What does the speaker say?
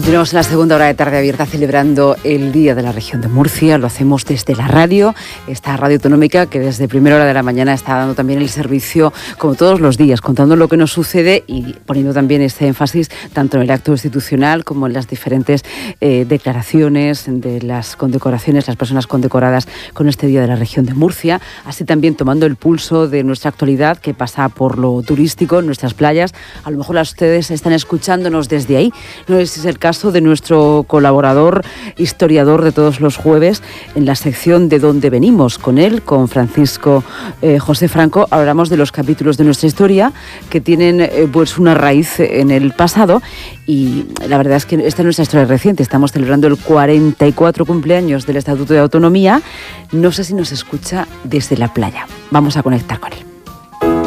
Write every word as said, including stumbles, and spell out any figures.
Continuamos en la segunda hora de Tarde Abierta celebrando el Día de la Región de Murcia. Lo hacemos desde la radio, esta radio autonómica que desde primera hora de la mañana está dando también el servicio, como todos los días, contando lo que nos sucede y poniendo también este énfasis tanto en el acto institucional como en las diferentes eh, declaraciones de las condecoraciones, las personas condecoradas con este Día de la Región de Murcia. Así también tomando el pulso de nuestra actualidad que pasa por lo turístico, en nuestras playas. A lo mejor ustedes están escuchándonos desde ahí. No sé si es el caso de nuestro colaborador, historiador de todos los jueves, en la sección de Dónde venimos. Con él, con Francisco eh, José Franco, hablamos de los capítulos de nuestra historia que tienen eh, pues una raíz en el pasado, y la verdad es que esta es nuestra historia reciente. Estamos celebrando el cuarenta y cuatro cumpleaños del Estatuto de Autonomía. No sé si nos escucha desde la playa. Vamos a conectar con él.